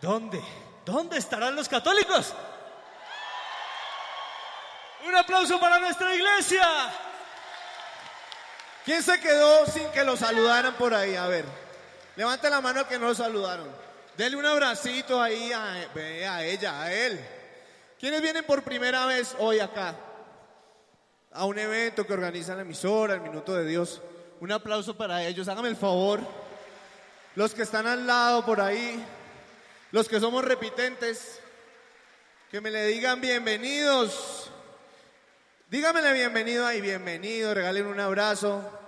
¿Dónde? ¿Dónde estarán los católicos? Un aplauso para nuestra iglesia. ¿Quién se quedó sin que lo saludaran por ahí? A ver, levante la mano al que no lo saludaron. Dele un abracito ahí a ella, a él. ¿Quiénes vienen por primera vez hoy acá? A un evento que organiza la emisora, el Minuto de Dios. Un aplauso para ellos, hágame el favor. Los que están al lado por ahí, los que somos repitentes, que me le digan bienvenidos. Dígamele bienvenido ahí, bienvenido, regalen un abrazo.